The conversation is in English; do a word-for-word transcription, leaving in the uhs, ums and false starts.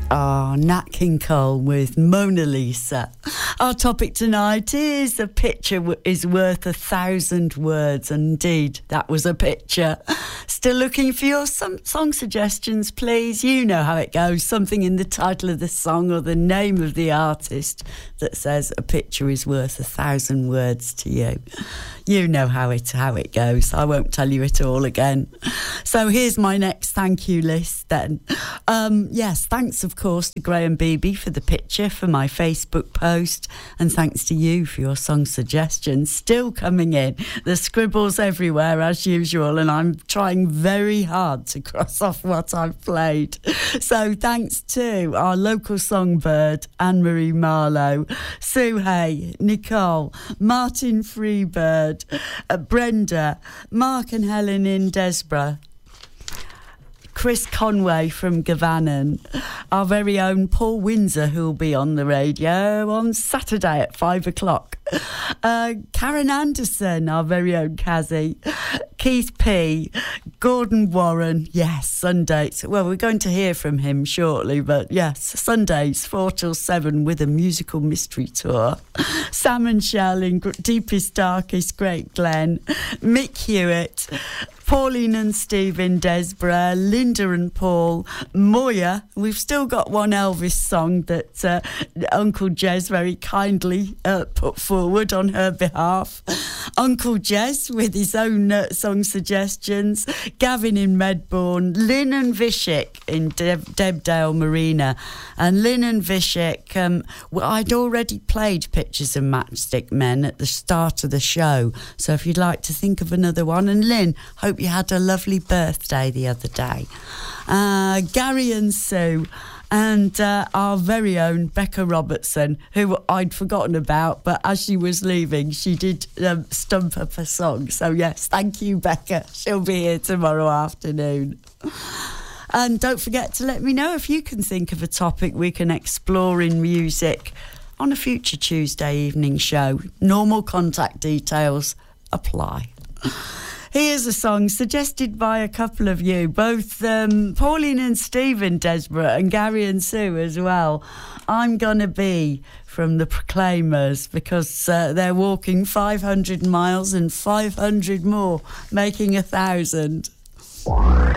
Oh, Nat King Cole with Mona Lisa. Our topic tonight is a picture is worth a thousand words. Indeed, that was a picture. Still looking for your some song suggestions, please. You know how it goes. Something in the title of the song or the name of the artist that says a picture is worth a thousand words to you. You know how it how it goes. I won't tell you it all again. So here's my next thank you list then. Um, yes, thanks of course to Graham Beebe for the picture for my Facebook post, and thanks to you for your song suggestions. Still coming in. The scribbles everywhere as usual, and I'm trying very hard to cross off what I've played. So thanks to our local songbird, Anne-Marie Marlowe, Sue Hay, Nicole, Martin Freebird, uh, Brenda, Mark and Helen in Desborough, Chris Conway from Gavanan, our very own Paul Windsor, who will be on the radio on Saturday at five o'clock. Uh, Karen Anderson, our very own Kazzy, Keith P, Gordon Warren, yes, Sundays. Well, we're going to hear from him shortly, but yes, Sundays, four till seven with a musical mystery tour. Sam and Shell in Deepest, Darkest, Great Glen, Mick Hewitt, Pauline and Steve in Desborough, Linda and Paul, Moya. We've still got one Elvis song that uh, Uncle Jez very kindly uh, put forward on her behalf. Uncle Jez with his own uh, song suggestions. Gavin in Medbourne, Lynn and Vishik in Deb- Debdale Marina. And Lynn and Vishik, um, well, I'd already played Pictures of Matchstick Men at the start of the show. So if you'd like to think of another one. And Lynn, hope you had a lovely birthday the other day. Uh, Gary and Sue and uh, our very own Becca Robertson, who I'd forgotten about, but as she was leaving, she did um, stump up a song. So yes, thank you, Becca. She'll be here tomorrow afternoon. And don't forget to let me know if you can think of a topic we can explore in music on a future Tuesday evening show. Normal contact details apply. Here's a song suggested by a couple of you, both um, Pauline and Stephen Desborough and Gary and Sue as well. I'm Gonna Be from the Proclaimers, because uh, they're walking five hundred miles and five hundred more, making a thousand.